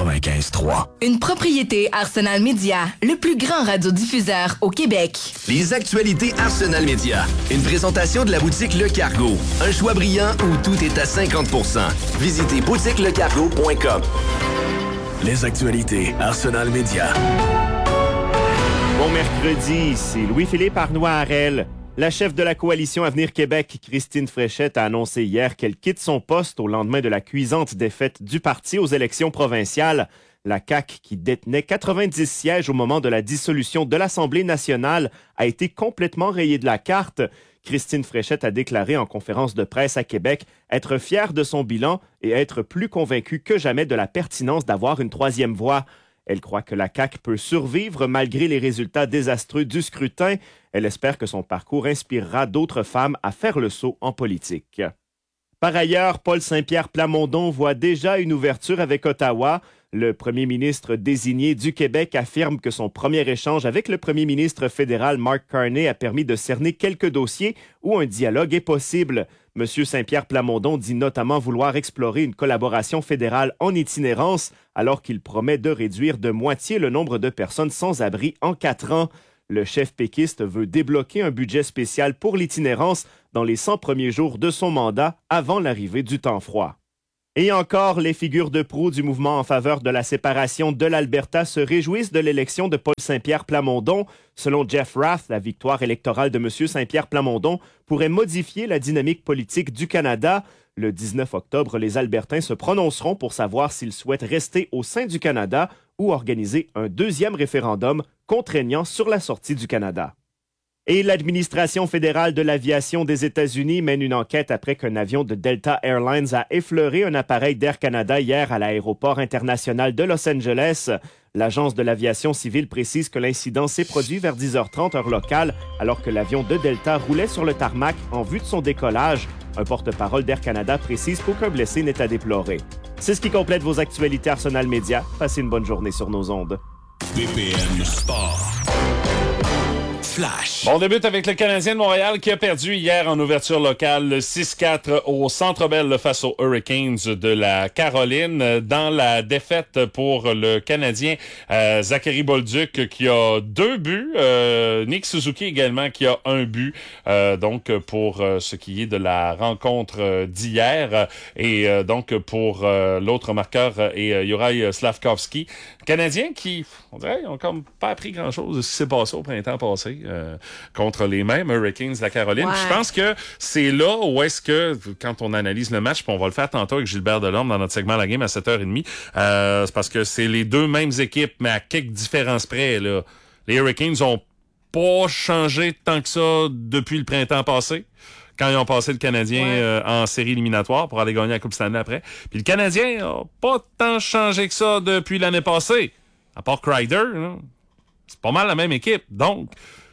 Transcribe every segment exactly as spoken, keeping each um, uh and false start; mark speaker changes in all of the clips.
Speaker 1: quatre-vingt-quinze trois.
Speaker 2: Une propriété Arsenal Média, le plus grand radiodiffuseur au Québec.
Speaker 3: Les actualités Arsenal Média. Une présentation de la boutique Le Cargo. Un choix brillant où tout est à cinquante pour cent. Visitez boutique le cargo point com.
Speaker 1: Les actualités Arsenal Média.
Speaker 4: Bon mercredi, c'est Louis-Philippe Arnois-Harel. La chef de la coalition Avenir Québec, Christine Fréchette, a annoncé hier qu'elle quitte son poste au lendemain de la cuisante défaite du parti aux élections provinciales. La C A Q, qui détenait quatre-vingt-dix sièges au moment de la dissolution de l'Assemblée nationale, a été complètement rayée de la carte. Christine Fréchette a déclaré en conférence de presse à Québec être fière de son bilan et être plus convaincue que jamais de la pertinence d'avoir une troisième voie. Elle croit que la C A Q peut survivre malgré les résultats désastreux du scrutin. Elle espère que son parcours inspirera d'autres femmes à faire le saut en politique. Par ailleurs, Paul Saint-Pierre Plamondon voit déjà une ouverture avec Ottawa. Le premier ministre désigné du Québec affirme que son premier échange avec le premier ministre fédéral Mark Carney a permis de cerner quelques dossiers où un dialogue est possible. Monsieur Saint-Pierre Plamondon dit notamment vouloir explorer une collaboration fédérale en itinérance, alors qu'il promet de réduire de moitié le nombre de personnes sans abri en quatre ans. Le chef péquiste veut débloquer un budget spécial pour l'itinérance dans les cent premiers jours de son mandat avant l'arrivée du temps froid. Et encore, les figures de proue du mouvement en faveur de la séparation de l'Alberta se réjouissent de l'élection de Paul Saint-Pierre Plamondon. Selon Jeff Rath, la victoire électorale de M. Saint-Pierre Plamondon pourrait modifier la dynamique politique du Canada. Le dix-neuf octobre, les Albertains se prononceront pour savoir s'ils souhaitent rester au sein du Canada ou organiser un deuxième référendum contraignant sur la sortie du Canada. Et l'administration fédérale de l'aviation des États-Unis mène une enquête après qu'un avion de Delta Airlines a effleuré un appareil d'Air Canada hier à l'aéroport international de Los Angeles. L'agence de l'aviation civile précise que l'incident s'est produit vers dix heures trente heure locale, alors que l'avion de Delta roulait sur le tarmac en vue de son décollage. Un porte-parole d'Air Canada précise qu'aucun blessé n'est à déplorer. C'est ce qui complète vos actualités Arsenal Média. Passez une bonne journée sur nos ondes.
Speaker 1: B P M Sport. Flash.
Speaker 5: Bon, on débute avec le Canadien de Montréal qui a perdu hier en ouverture locale six quatre au Centre Bell face aux Hurricanes de la Caroline. Dans la défaite pour le Canadien, euh, Zachary Bolduc qui a deux buts, euh, Nick Suzuki également qui a un but. Euh, donc pour euh, ce qui est de la rencontre d'hier et euh, donc pour euh, l'autre marqueur et euh, Juraj Slafkovský. Canadiens qui, on dirait, ils ont comme pas appris grand-chose de ce qui s'est passé au printemps passé. Euh, contre les mêmes Hurricanes de la Caroline.
Speaker 6: Ouais.
Speaker 5: Je pense que c'est là où est-ce que, quand on analyse le match, puis on va le faire tantôt avec Gilbert Delorme dans notre segment La Game à sept heures trente, euh, c'est parce que c'est les deux mêmes équipes, mais à quelques différences près. Là. Les Hurricanes ont pas changé tant que ça depuis le printemps passé, quand ils ont passé le Canadien ouais. euh, en série éliminatoire pour aller gagner la Coupe Stanley après. Puis le Canadien a pas tant changé que ça depuis l'année passée. À part Kreider, là, c'est pas mal la même équipe. Donc,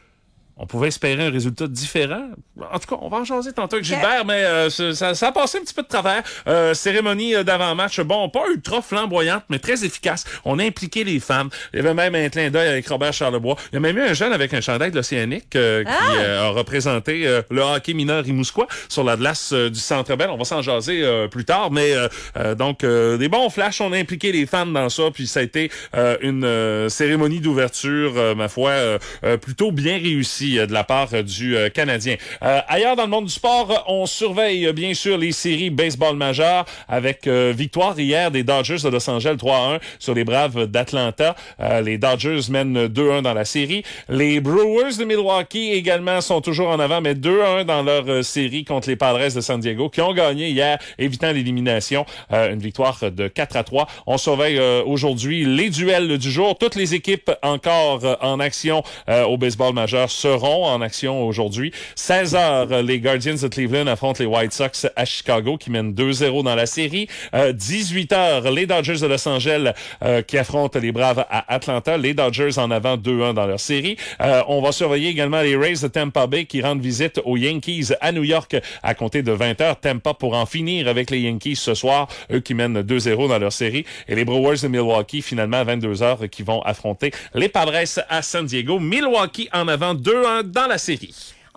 Speaker 5: on pouvait espérer un résultat différent. En tout cas, on va en jaser tantôt avec Gilbert, mais euh, ça, ça a passé un petit peu de travers. Euh, cérémonie d'avant-match, bon, pas ultra flamboyante, mais très efficace. On a impliqué les femmes. Il y avait même un clin d'œil avec Robert Charlebois. Il y a même eu un jeune avec un chandail de l'Océanique euh, ah! qui euh, a représenté euh, le hockey mineur rimouskois sur la glace euh, du Centre Bell. On va s'en jaser euh, plus tard, mais euh, euh, donc euh, des bons flashs. On a impliqué les femmes dans ça, puis ça a été euh, une euh, cérémonie d'ouverture, euh, ma foi, euh, euh, plutôt bien réussie de la part du euh, Canadien. Euh, ailleurs dans le monde du sport, on surveille euh, bien sûr les séries baseball majeures avec euh, victoire hier des Dodgers de Los Angeles trois à un sur les Braves d'Atlanta. Euh, les Dodgers mènent deux à un dans la série. Les Brewers de Milwaukee également sont toujours en avant, mais deux à un dans leur euh, série contre les Padres de San Diego qui ont gagné hier, évitant l'élimination. Euh, une victoire de quatre à trois. On surveille euh, aujourd'hui les duels du jour. Toutes les équipes encore euh, en action euh, au baseball majeur seront en action aujourd'hui. seize heures, les Guardians de Cleveland affrontent les White Sox à Chicago qui mènent deux zéro dans la série. Euh, dix-huit heures, les Dodgers de Los Angeles euh, qui affrontent les Braves à Atlanta. Les Dodgers en avant deux un dans leur série. Euh, on va surveiller également les Rays de Tampa Bay qui rendent visite aux Yankees à New York à compter de vingt heures. Tampa pour en finir avec les Yankees ce soir, eux qui mènent deux zéro dans leur série. Et les Brewers de Milwaukee finalement à vingt-deux heures qui vont affronter les Padres à San Diego. Milwaukee en avant deux un dans la série.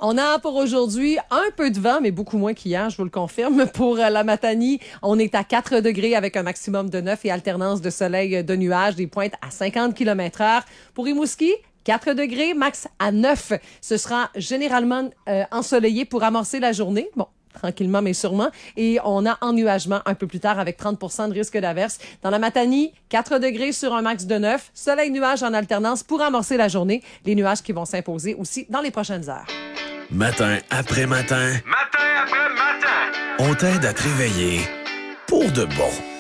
Speaker 6: On a pour aujourd'hui un peu de vent, mais beaucoup moins qu'hier, je vous le confirme. Pour euh, la Matanie, on est à quatre degrés avec un maximum de neuf et alternance de soleil de nuages, des pointes à cinquante kilomètres heure. Pour Rimouski, quatre degrés, max à neuf. Ce sera généralement euh, ensoleillé pour amorcer la journée. Bon, tranquillement mais sûrement. Et on a ennuagement un peu plus tard avec trente pour cent de risque d'averse. Dans la Matanie, quatre degrés sur un max de neuf. Soleil-nuage en alternance pour amorcer la journée. Les nuages qui vont s'imposer aussi dans les prochaines heures.
Speaker 1: Matin après matin.
Speaker 7: Matin après matin.
Speaker 1: On t'aide à te réveiller pour de bon.